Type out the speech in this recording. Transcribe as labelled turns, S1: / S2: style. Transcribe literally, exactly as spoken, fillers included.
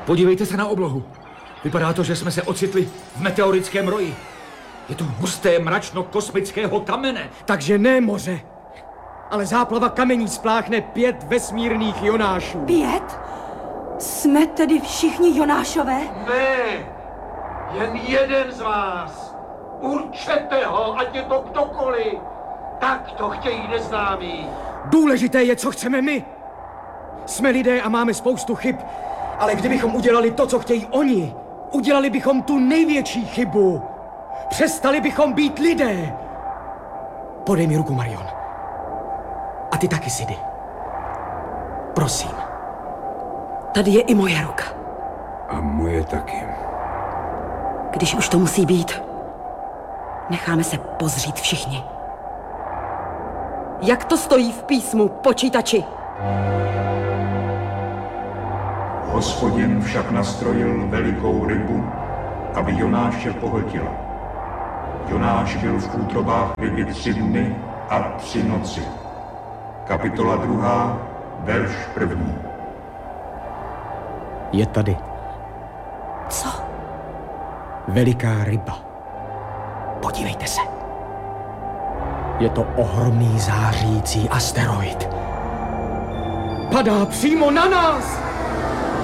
S1: Podívejte se na oblohu. Vypadá to, že jsme se ocitli v meteorickém roji. Je to husté mračno kosmického kamene.
S2: Takže ne moře, ale záplava kamení spláchne pět vesmírných Jonášů.
S3: Pět? Jsme tedy všichni Jonášové?
S4: Ne, jen jeden z vás. Určete ho, ať je to kdokoliv. Tak to chtějí neznámí.
S2: Důležité je, co chceme my. Jsme lidé a máme spoustu chyb, ale kdybychom udělali to, co chtějí oni, udělali bychom tu největší chybu. Přestali bychom být lidé. Podej mi ruku, Marion. A ty taky, Sidy. Prosím.
S3: Tady je i moje ruka.
S5: A moje taky.
S3: Když už to musí být, necháme se pozřít všichni. Jak to stojí v písmu, počítači?
S6: Hospodin však nastrojil velikou rybu, aby Jonáše pohltila. Jonáš byl v útrobách ryby tři dny a tři noci. Kapitola druhá, verš první.
S2: Je tady.
S3: Co?
S2: Veliká ryba. Podívejte se. Je to ohromný zářící asteroid. Padá přímo na nás!